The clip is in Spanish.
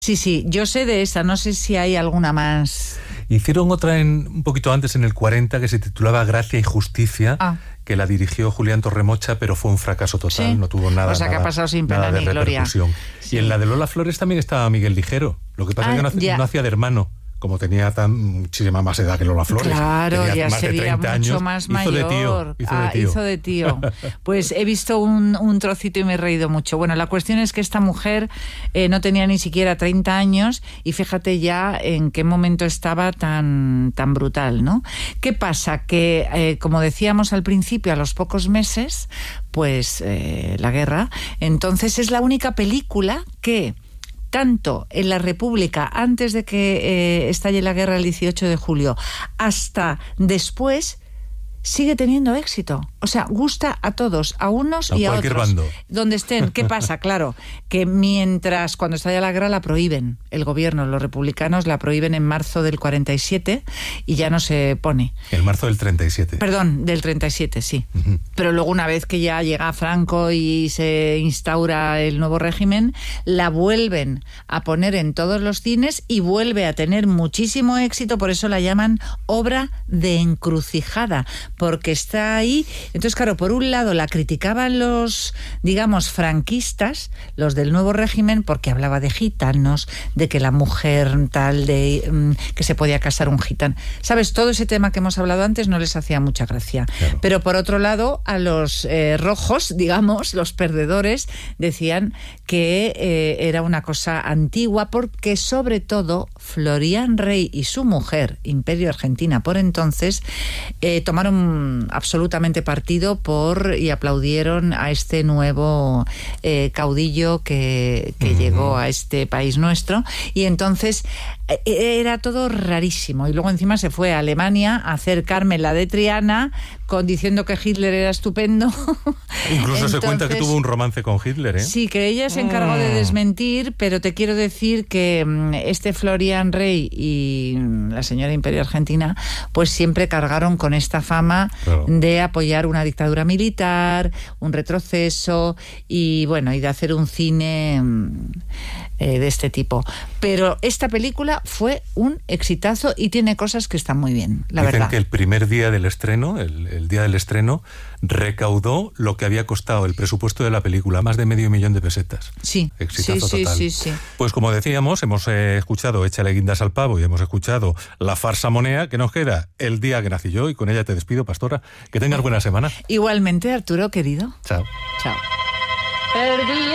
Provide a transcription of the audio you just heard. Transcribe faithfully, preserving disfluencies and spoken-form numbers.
Sí, sí, yo sé de esa, no sé si hay alguna más. Hicieron otra en, un poquito antes, en el cuarenta, que se titulaba Gracia y Justicia, Ah. que la dirigió Julián Torremocha, pero fue un fracaso total, ¿Sí? no tuvo nada, O sea, que nada, ha pasado sin pena nada de ni gloria. repercusión. Sí. Y en la de Lola Flores también estaba Miguel Ligero, lo que pasa Ah, es que no, ya. no hacía de hermano, como tenía tan muchísima más edad que Lola Flores. Claro, tenía ya más de sería treinta mucho años, más hizo mayor. de tío, hizo ah, de tío. hizo de tío. Pues he visto un, un trocito y me he reído mucho. Bueno, la cuestión es que esta mujer eh, no tenía ni siquiera treinta años y fíjate ya en qué momento estaba tan, tan brutal, ¿no? ¿Qué pasa? Que, eh, como decíamos al principio, a los pocos meses, pues eh, la guerra, entonces es la única película que... tanto en la República, antes de que eh, estalle la guerra el dieciocho de julio, hasta después, sigue teniendo éxito. O sea, gusta a todos, a unos a y a cualquier otros. bando. Donde estén. ¿Qué pasa? Claro, que mientras, cuando estalla la guerra, la prohíben. El gobierno, los republicanos, la prohíben en marzo del cuarenta y siete y ya no se pone. En marzo del treinta y siete. Perdón, del treinta y siete, sí. Uh-huh. Pero luego, una vez que ya llega Franco y se instaura el nuevo régimen, la vuelven a poner en todos los cines y vuelve a tener muchísimo éxito, por eso la llaman obra de encrucijada, porque está ahí. Entonces, claro, por un lado la criticaban los, digamos, franquistas, los del nuevo régimen, porque hablaba de gitanos, de que la mujer tal, de um, que se podía casar un gitano. ¿Sabes? Todo ese tema que hemos hablado antes no les hacía mucha gracia. Claro. Pero por otro lado, a los eh, rojos, digamos, los perdedores, decían que eh, era una cosa antigua, porque sobre todo Florian Rey y su mujer, Imperio Argentina por entonces, eh, tomaron absolutamente partido por y aplaudieron a este nuevo eh, caudillo que, que uh-huh. llegó a este país nuestro, y entonces eh, era todo rarísimo. Y luego encima se fue a Alemania a hacer Carmen la de Triana, con, diciendo que Hitler era estupendo. Incluso entonces, se cuenta que tuvo un romance con Hitler, ¿eh? Sí, que ella se encargó de desmentir, pero te quiero decir que este Florian Rey y la señora Imperio Argentina pues siempre cargaron con esta fama, claro, de apoyar una dictadura militar, un retroceso y bueno, y de hacer un cine eh, de este tipo. Pero esta película fue un exitazo y tiene cosas que están muy bien, la Dicen verdad. que el primer día del estreno, el, el día del estreno, recaudó lo que había costado el presupuesto de la película, más de medio millón de pesetas. Sí, exitazo sí, total. sí, sí, sí. Pues como decíamos, hemos eh, escuchado Échale guindas al pavo y hemos escuchado La farsa monea, que nos queda El día que nací yo, y con ella te despido, Pastora. Que tengas buena semana. Igualmente, Arturo, querido. Chao. Chao.